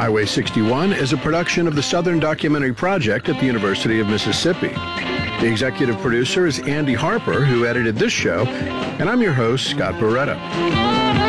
Highway 61 is a production of the Southern Documentary Project at the University of Mississippi. The executive producer is Andy Harper, who edited this show, and I'm your host, Scott Beretta.